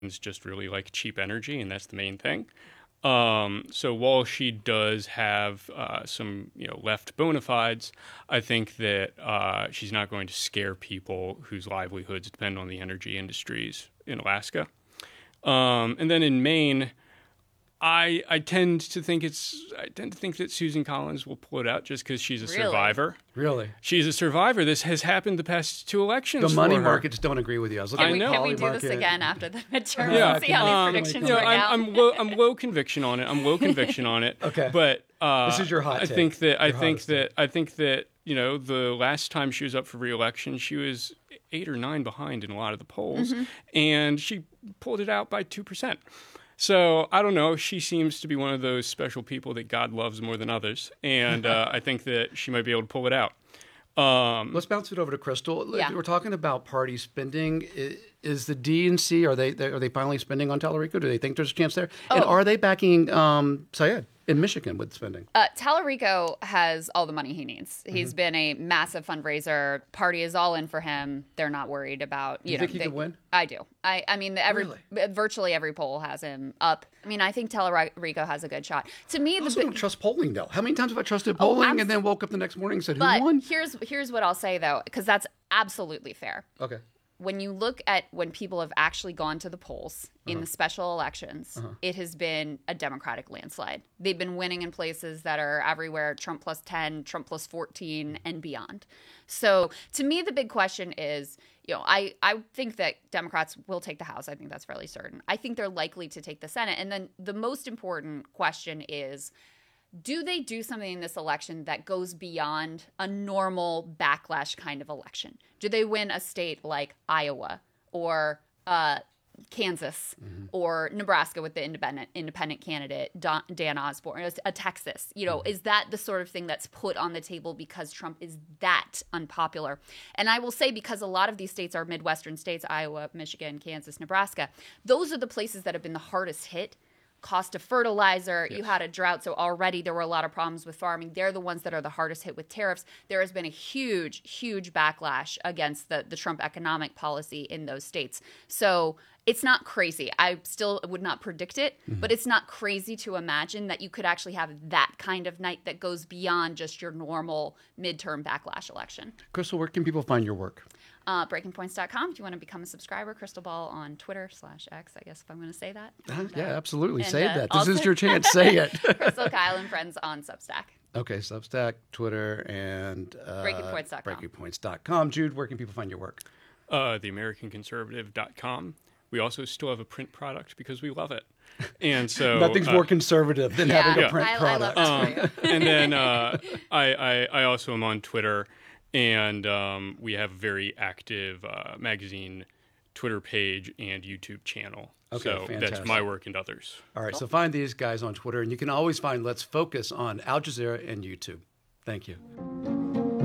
just really like cheap energy, and that's the main thing. So while she does have some, left bona fides, I think that she's not going to scare people whose livelihoods depend on the energy industries in Alaska. And then in Maine, I tend to think that Susan Collins will pull it out just because she's a survivor. Really? She's a survivor. This has happened the past 2 elections. The money markets don't agree with you. I was looking at Can we do this again after the midterm? See how these predictions work out. I'm low conviction on it. Okay. But this is your hot take. I think that the last time she was up for re-election, she was 8 or 9 behind in a lot of the polls, and she pulled it out by 2%. So I don't know. She seems to be one of those special people that God loves more than others, and I think that she might be able to pull it out. Let's bounce it over to Crystal. Yeah. We're talking about party spending. Is the DNC, are they finally spending on Tallarico? Do they think there's a chance there? And are they backing Syed in Michigan with spending? Tallarico has all the money he needs. He's been a massive fundraiser. Party is all in for him. They're not worried about, you think he could win? I do. I mean, virtually every poll has him up. I mean, I think Tallarico has a good shot. To me, I also don't trust polling, though. How many times have I trusted polling and then woke up the next morning and said, who won? Here's what I'll say, though, because that's absolutely fair. Okay. When you look at when people have actually gone to the polls in the special elections, it has been a Democratic landslide. They've been winning in places that are everywhere, Trump plus 10, Trump plus 14, and beyond. So to me, the big question is, I think that Democrats will take the House. I think that's fairly certain. I think they're likely to take the Senate. And then the most important question is, do they do something in this election that goes beyond a normal backlash kind of election? Do they win a state like Iowa or Kansas or Nebraska with the independent candidate, Dan Osborne, Texas? Is that the sort of thing that's put on the table because Trump is that unpopular? And I will say, because a lot of these states are Midwestern states, Iowa, Michigan, Kansas, Nebraska, those are the places that have been the hardest hit. Cost of fertilizer, you had a drought, so already there were a lot of problems with farming. They're the ones that are the hardest hit with tariffs. There has been a huge, huge backlash against the Trump economic policy in those states. So it's not crazy. I still would not predict it, but it's not crazy to imagine that you could actually have that kind of night that goes beyond just your normal midterm backlash election. Crystal, where can people find your work? BreakingPoints.com if you want to become a subscriber. Crystal Ball on Twitter/X, I guess, if I'm going to say that. Yeah, absolutely. Say that. This is your chance. Say it. Crystal, Kyle, and Friends on Substack. Okay, Substack, Twitter, and BreakingPoints.com. BreakingPoints.com. Jude, where can people find your work? TheAmericanConservative.com. We also still have a print product because we love it. And so nothing's more conservative than having a print product. I love that for you. And then I also am on Twitter, and we have a very active magazine Twitter page and YouTube channel. Okay, so fantastic. That's my work and others. All right, so find these guys on Twitter, and you can always find Let's Focus on Al Jazeera and YouTube. Thank you.